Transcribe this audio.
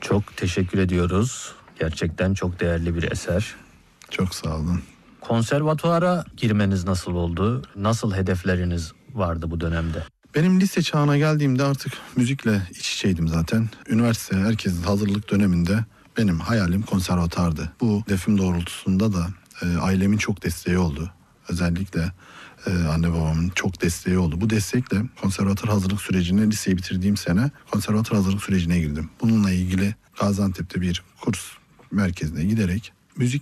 Çok teşekkür ediyoruz. Gerçekten çok değerli bir eser. Çok sağ olun. Konservatuara girmeniz nasıl oldu? Nasıl hedefleriniz vardı bu dönemde? Benim lise çağına geldiğimde artık müzikle iç içeydim zaten. Üniversite herkesin hazırlık döneminde benim hayalim konservatuardı. Bu hedefim doğrultusunda da ailemin çok desteği oldu. Özellikle anne babamın çok desteği oldu. Bu destekle konservatuar hazırlık sürecine, liseyi bitirdiğim sene konservatuar hazırlık sürecine girdim. Bununla ilgili Gaziantep'te bir kurs merkezine giderek müzik